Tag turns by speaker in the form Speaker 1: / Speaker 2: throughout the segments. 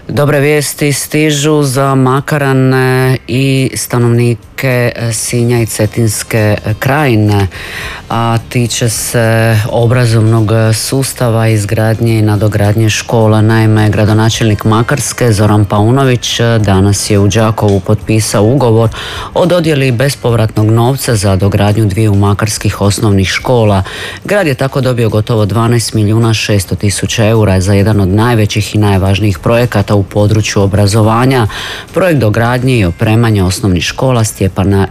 Speaker 1: Dobre vijesti stižu za Makarane i stanovnike Sinja i Cetinske krajine, a tiče se obrazovnog sustava, izgradnje i nadogradnje škola. Naime, gradonačelnik Makarske Zoran Paunović danas je u Đakovu potpisao ugovor o dodjeli bespovratnog novca za dogradnju dviju makarskih osnovnih škola. Grad je tako dobio gotovo 12.600.000 eura za jedan od najvećih i najvažnijih projekata u području obrazovanja, projekt dogradnje i opremanja osnovnih škola Stjepana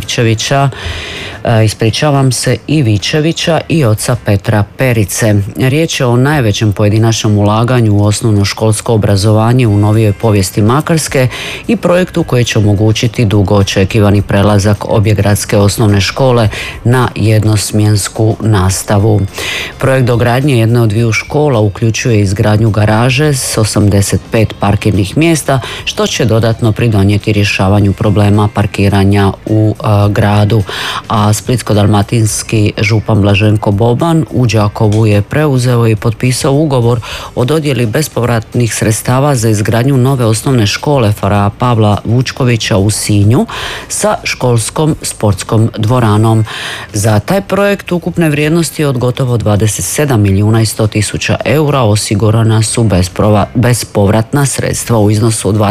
Speaker 1: Ivičevića i oca Petra Perice. Riječ je o najvećem pojedinačnom ulaganju u osnovno školsko obrazovanje u novijoj povijesti Makarske i projektu koji će omogućiti dugo očekivani prelazak obje gradske osnovne škole na jednosmjensku nastavu. Projekt dogradnje jedne od dviju škola uključuje izgradnju garaže s 85 parkirnih mjesta, što će dodatno pridonijeti rješavanju problema parkiranja u gradu. A splitsko-dalmatinski župan Blaženko Boban u Đakovu je preuzeo i potpisao ugovor o dodjeli bespovratnih sredstava za izgradnju nove osnovne škole Fra Pavla Vučkovića u Sinju sa školskom sportskom dvoranom. Za taj projekt ukupne vrijednosti od gotovo 27.100.000 eura osigurana su bespovratna sredstva u iznosu od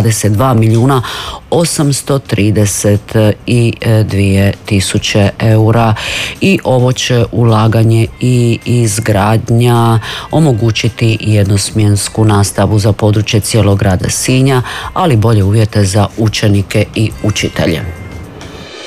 Speaker 1: 22.832.000 eura i ovo će ulaganje i izgradnja omogućiti jednosmjensku nastavu za područje cijelog grada Sinja, ali bolje uvjete za učenike i učitelje.